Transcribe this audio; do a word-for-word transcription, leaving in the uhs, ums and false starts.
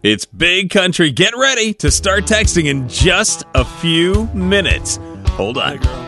It's Big Country. Get ready to start texting in just a few minutes. Hold on.